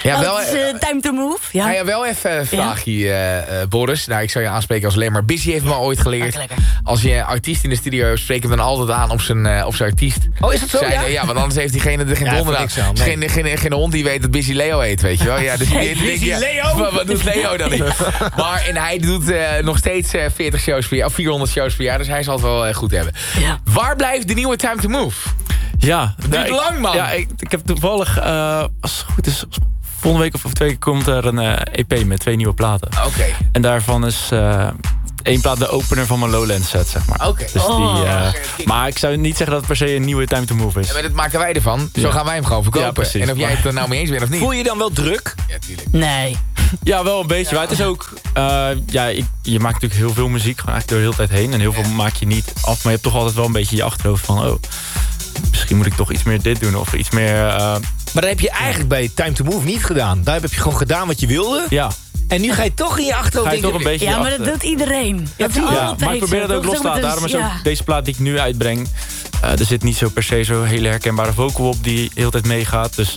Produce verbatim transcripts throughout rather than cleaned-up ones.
Ja, oh, wel, het is, uh, time to move. Ja, ja, ja wel even een vraagje, uh, uh, Boris. Nou, ik zou je aanspreken als Lemmer. Busy heeft me ooit geleerd. Lekker. Als je een artiest in de studio spreekt hem dan altijd aan op zijn, uh, op zijn artiest. Oh, is dat zo? Zijn, ja? uh, ja, want anders heeft diegene er geen ja, donder aan. aan nee. geen, geen, geen hond die weet dat Busy Leo heet, weet je wel. Ja, dus hey, die Busy ja, Leo? Wat, wat doet Leo dan niet? Maar en hij doet uh, nog steeds uh, veertig shows per jaar, of vierhonderd shows per jaar. Dus hij zal het wel uh, goed hebben. Ja. Waar blijft de nieuwe Time to Move? Ja, het duurt nou, lang, man. Ja, ik, ik heb toevallig, uh, als het goed is, volgende week of, of twee weken komt er een uh, E P met twee nieuwe platen. Oké. Okay. En daarvan is uh, één plaat de opener van mijn Lowlands set, zeg maar. Oké. Okay. Dus oh. die, uh, okay, maar ik zou niet zeggen dat het per se een nieuwe Time to Move is. Ja, maar dat maken wij ervan. Zo ja. gaan wij hem gewoon verkopen. Ja, en of jij het er nou mee eens bent of niet. Voel je dan wel druk? Ja, tuurlijk. Nee. Ja, wel een beetje. Ja. Maar het is ook... Uh, ja, ik, je maakt natuurlijk heel veel muziek. Gewoon eigenlijk door de hele tijd heen. En heel veel ja. maak je niet af. Maar je hebt toch altijd wel een beetje je achterhoofd van... Oh, misschien moet ik toch iets meer dit doen. Of iets meer... Uh, maar dat heb je eigenlijk bij Time to Move niet gedaan. Daar heb je gewoon gedaan wat je wilde. Ja. En nu ga je toch in je achterhoofd denken... Toch een beetje ja, maar dat doet iedereen. Dat ja, ja, maar ik probeer dat ook los te laten. Daarom is ook ja. deze plaat die ik nu uitbreng... Uh, er zit niet zo per se zo'n hele herkenbare vocal op... die de hele tijd meegaat. Dus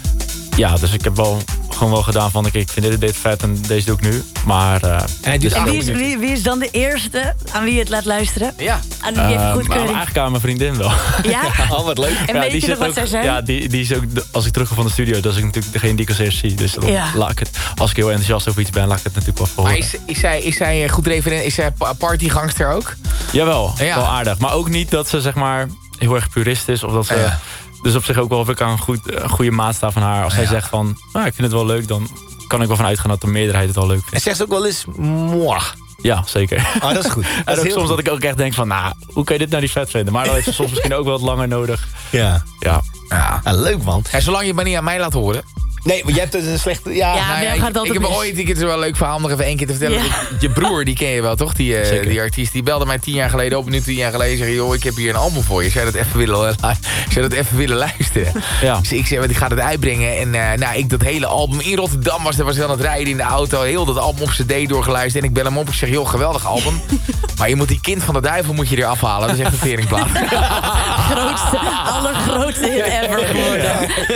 ja, dus ik heb wel... gewoon wel gedaan van, ik vind dit, dit vet en deze doe ik nu. Maar... Uh, en dus en wie, is, wie, wie is dan de eerste aan wie je het laat luisteren? Ja. Aan wie je even goedkeuring? Uh, eigenlijk aan mijn vriendin wel. Ja? Oh, wat leuk. En ja, weet die je nog wat ook, zij zei? Ja, die, die is ook, als ik terugkom van de studio, dat is ik natuurlijk degene die ik als eerst zie. Dus dan ja. laat ik het, als ik heel enthousiast over iets ben, laat ik het natuurlijk wel voor horen. Maar is, is, zij, is zij goed referent? Is zij partygangster ook? Jawel, ja. wel aardig. Maar ook niet dat ze zeg maar heel erg purist is of dat ze... Ja. Dus op zich ook wel of ik aan een, goed, een goede maatstaf van haar. Als zij ja. zegt van, nou, ik vind het wel leuk, dan kan ik wel van uitgaan dat de meerderheid het wel leuk vindt. En zegt ze ook wel eens, moi. Ja, zeker. Oh, dat is goed. En dat ook is soms goed. dat ik ook echt denk van, nou, hoe kan je dit nou niet vet vinden? Maar dan heeft ze soms misschien ook wel wat langer nodig. Ja. Ja. Ja. Ja, leuk man. En zolang je het maar niet aan mij laat horen. Nee, maar jij hebt dus een slechte... Ja, ja, nou ja, gaat ik, ik heb ooit, ik, het is wel een leuk verhaal om nog even één keer te vertellen. Ja. Je broer, die ken je wel, toch? Die, uh, die artiest, die belde mij tien jaar geleden op. Nu tien jaar geleden zeg je, joh, ik heb hier een album voor je. Zou je dat even willen, uh, zou dat even willen luisteren? Ja. Dus ik zei, ik ga het uitbrengen. En uh, nou, ik dat hele album in Rotterdam was, daar was hij aan het rijden in de auto. Heel dat album op cd doorgeluisterd. En ik bel hem op, ik zeg, joh, geweldig album. Maar je moet die Kind van de Duivel moet je er afhalen. Dat is echt een teringplaat. Grootste, allergrootste hit ever geworden.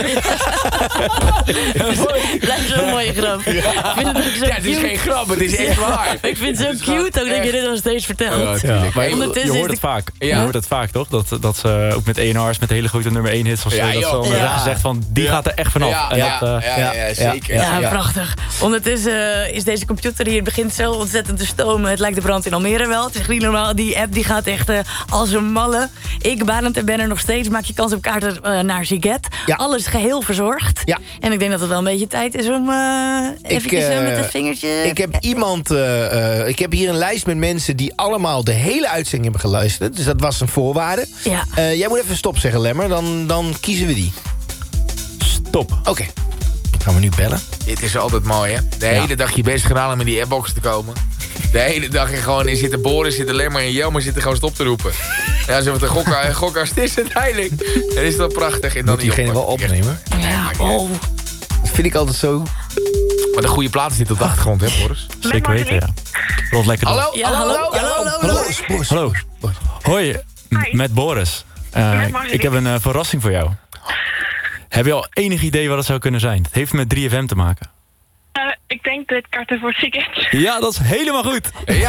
Blijft zo'n mooie grap. Ja. Ik vind het ook zo ja, het is cute. geen grap, het is echt waar. Ik vind het zo cute ook dat je dit nog steeds vertelt. Ja, ja. Maar je, je hoort het de... vaak. Ja. Je hoort het vaak, toch? Dat, dat ze ook met E en R's met hele grote nummer één hits of zo. Ja, dat ze ja. ja. zegt van, die ja. gaat er echt vanaf. Ja, en ja, dat, uh, ja, ja, ja, zeker. Ja, ja, ja, prachtig. Ondertussen uh, is deze computer hier, het begint zo ontzettend te stomen. Het lijkt de brand in Almere wel. Het is niet normaal. Die app die gaat echt uh, als een malle. Ik, Barend en ben er nog steeds. Maak je kans op kaarten uh, naar Ziget. Ja. Alles geheel verzorgd. Ja. En ik denk dat het wel een beetje tijd is om uh, eventjes uh, met het vingertje... Ik heb iemand... Uh, uh, ik heb hier een lijst met mensen die allemaal de hele uitzending hebben geluisterd. Dus dat was een voorwaarde. Ja. Uh, jij moet even stop zeggen, Lemmer. Dan, dan kiezen we die. Stop. Oké. Okay. Gaan we nu bellen? Dit is altijd mooi, hè? De hele ja. dag je best gedaan om in die appbox te komen. De hele dag en gewoon in zitten Boris, zitten Lemmer en Jelmer zitten gewoon stop te roepen. Ja, zo wat een gokka, gokkaast is uiteindelijk. Dat is toch prachtig. En dan moet diegene wel opnemen? Ja, oh. Dat vind ik altijd zo... Maar de goede plaat zit op de achtergrond, hè, Boris? Zeker weten, ja. Rond lekker hallo, ja, hallo, hallo, hallo, hallo, hallo. Hallo, Boris. Hallo. Hoi, met Boris. Uh, ik heb een uh, verrassing voor jou. Heb je al enig idee wat het zou kunnen zijn? Het heeft met drie F M te maken. Uh, ik denk de kaarten voor Ziget. Ja, dat is helemaal goed. Ja.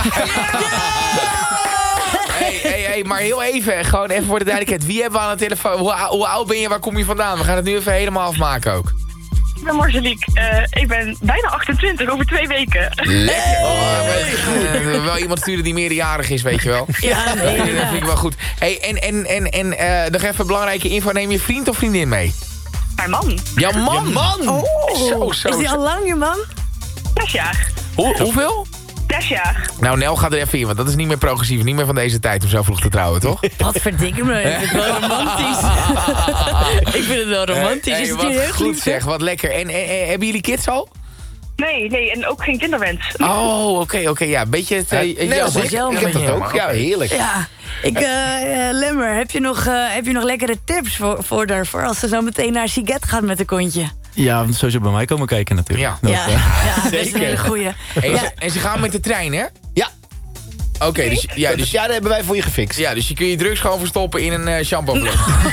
Hey, hey, hey, maar heel even, gewoon even voor de duidelijkheid. Wie hebben we aan de telefoon? Hoe, hoe oud ben je? Waar kom je vandaan? We gaan het nu even helemaal afmaken ook. Ik ben Marcelique. Uh, ik ben bijna achtentwintig, over twee weken. Lekker. Oh, weet, uh, wel iemand sturen die meerderjarig is, weet je wel. Ja, nee, dat vind ik wel goed. Hey, en en, en, en uh, nog even belangrijke info. Neem je vriend of vriendin mee? Mijn man. Jouw man? Je man? Oh. Zo, zo, is die al lang, je man? Zes jaar. Hoe, hoeveel? Zes jaar. Nou, Nel gaat er even in, want dat is niet meer progressief. Niet meer van deze tijd om zo vroeg te trouwen, toch? Wat verdikke me. Ik vind het wel romantisch. Ik vind het wel romantisch. Hey, is het wat heel goed lief, zeg, wat lekker. En, en, en hebben jullie kids al? Nee, nee, en ook geen kinderwens. Oh, oké, oké, okay, ja. Beetje het... Uh, nee, nee, ik, ik heb dat ook. Ja, heerlijk. Ja. Ik, uh, uh, Lemmer, heb je nog, uh, heb je nog lekkere tips voor, voor daarvoor als ze zo meteen naar Ziget gaat met een kontje? Ja, sowieso bij mij komen kijken natuurlijk. Ja, dat, ja, uh, ja dat is een hele goeie. En, Ja. ze, en ze gaan met de trein, hè? Ja. Oké, dus, ja, Dus dus, ja, dat hebben wij voor je gefixt. ja, dus je kun je drugs gewoon verstoppen in een uh, shampoofles.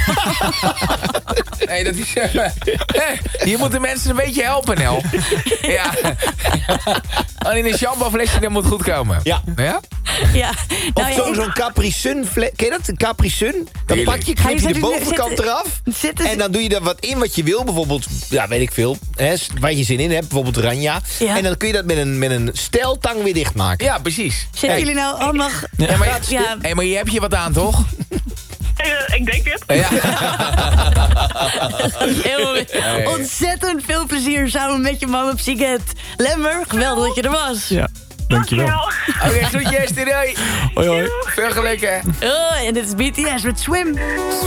Nee, dat is... Uh, je moet de mensen een beetje helpen, Nel. Ja. Alleen een shampooflesje, dat moet goed komen. Ja. Ja? Ja. Of Nou, zo- ja, zo'n Capri Sun fles. Ken je dat? Een Capri Sun? Dan Heerlijk. pak je, knip je Hij de zet- bovenkant zet- eraf. zet dus- En dan doe je er wat in wat je wil. Bijvoorbeeld, ja, weet ik veel. Hè, waar je zin in hebt. Bijvoorbeeld ranja. Ja. En dan kun je dat met een, met een steltang weer dichtmaken. Ja, precies. Zitten Hey. jullie nou allemaal... Ja, maar, Ja. hey, maar je hebt je wat aan, toch? Uh, ik denk het. Ja. Heel ontzettend veel plezier samen met je mama Psychet. Lemmer, geweldig dat je er was. Ja, dankjewel. Dankjewel. Oké, groetjes, doei. Hoi hoi. Veel geluk, hè. Oh, en dit is B T S met Swim.